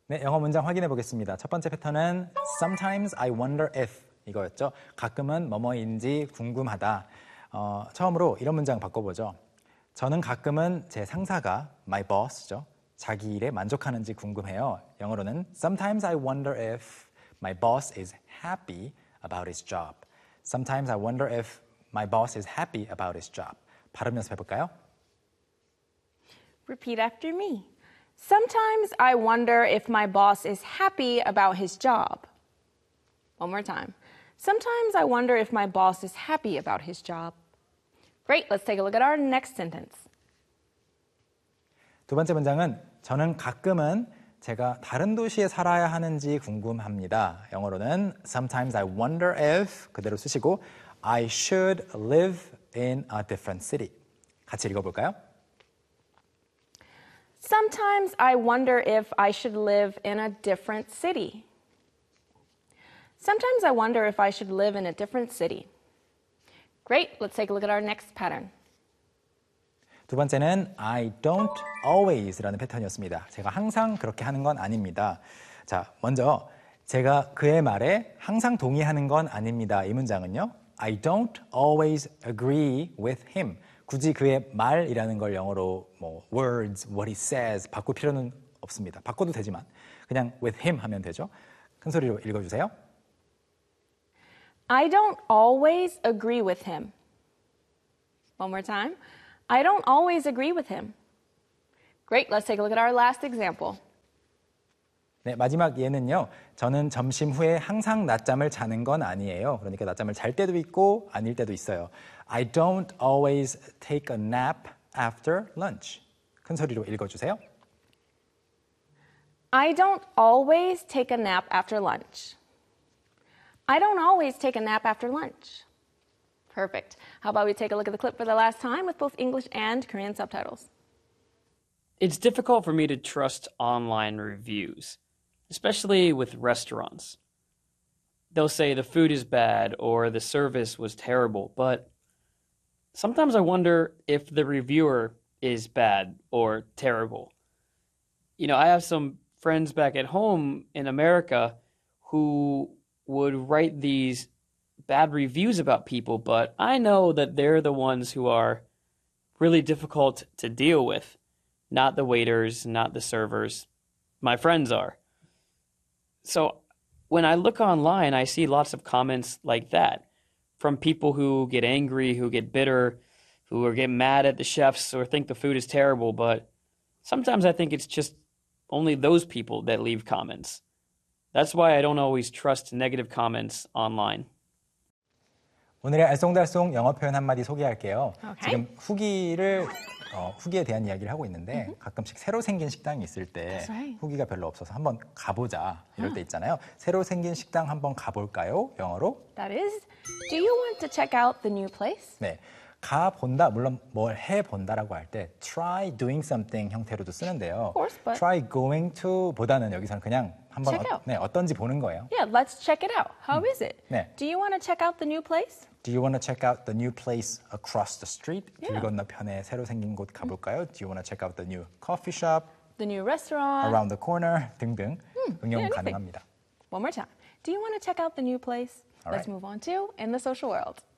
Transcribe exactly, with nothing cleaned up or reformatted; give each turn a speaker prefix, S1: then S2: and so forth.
S1: 네, 영어 문장 확인해 보겠습니다. 첫 번째 패턴은 Sometimes I wonder if 이거였죠. 가끔은 뭐뭐인지 궁금하다. 어, 처음으로 이런 문장 바꿔보죠. 저는 가끔은 제 상사가 my boss죠. 자기 일에 만족하는지 궁금해요. 영어로는 Sometimes I wonder if my boss is happy about his job. Sometimes I wonder if my boss is happy about his job. 발음 연습해 볼까요?
S2: Repeat after me. Sometimes I wonder if my boss is happy about his job. One more time. Sometimes I wonder if my boss is happy about his job. Great, let's take a look at our next sentence.
S1: 두 번째 문장은 저는 가끔은 제가 다른 도시에 살아야 하는지 궁금합니다. 영어로는 Sometimes I wonder if 그대로 쓰시고 I should live in a different city. 같이 읽어볼까요?
S2: Sometimes I wonder if I should live in a different city. Sometimes I wonder if I should live in a different city. Great, let's take a look at our next pattern.
S1: 두 번째는 I don't always라는 패턴이었습니다. 제가 항상 그렇게 하는 건 아닙니다. 자, 먼저 제가 그의 말에 항상 동의하는 건 아닙니다. 이 문장은요. I don't always agree with him. 굳이 그의 말이라는 걸 영어로 뭐 words, what he says 바꿀 필요는 없습니다. 바꿔도 되지만 그냥 with him 하면 되죠. 큰 소리로 읽어주세요.
S2: I don't always agree with him. One more time. I don't always agree with him. Great, let's take a look at our last example.
S1: 네, 마지막 예는요. 저는 점심 후에 항상 낮잠을 자는 건 아니에요. 그러니까 낮잠을 잘 때도 있고 아닐 때도 있어요. I don't always take a nap after lunch. 큰 소리로 읽어주세요.
S2: I don't always take a nap after lunch. I don't always take a nap after lunch. Perfect. How about we take a look at the clip for the last time with both English and Korean subtitles.
S3: It's difficult for me to trust online reviews, especially with restaurants. They'll say the food is bad or the service was terrible, but sometimes I wonder if the reviewer is bad or terrible. You know, I have some friends back at home in America who would write these bad reviews about people, but I know that they're the ones who are really difficult to deal with. Not the waiters, not the servers. My friends are. So when I look online, I see lots of comments like that from people who get angry, who get bitter, who are getting mad at the chefs or think the food is terrible. But sometimes I think it's just only those people that leave comments. That's why I don't always trust negative comments online.
S1: 오늘의 알쏭달쏭 영어 표현 한마디 소개할게요.
S2: Okay.
S1: 지금 후기를 어, 후기에 대한 이야기를 하고 있는데 mm-hmm. 가끔씩 새로 생긴 식당이 있을 때
S2: right.
S1: 후기가 별로 없어서 한번 가보자 이럴 때 있잖아요. 새로 생긴 식당 한번 가볼까요? 영어로?
S2: That is, do you want to check out the new place?
S1: 네. 가본다, 물론 뭘 해본다라고 할 때 try doing something 형태로도 쓰는데요.
S2: Of course, but
S1: try going to 보다는 여기서는 그냥 한번
S2: check
S1: 어,
S2: out.
S1: 네, 어떤지 보는 거예요.
S2: Yeah, let's check it out. How is it?
S1: 네.
S2: Do you want to check out the new place?
S1: Do you want to check out the new place across the street?
S2: Yeah.
S1: 길 건너편에 새로 생긴 곳 가볼까요? Do you want to check out the new coffee shop?
S2: The new restaurant?
S1: Around the corner 등등
S2: 음,
S1: 응용
S2: yeah,
S1: 가능합니다.
S2: One more time. Do you want to check out the new place?
S1: All
S2: Let's
S1: right.
S2: move on to In the Social World.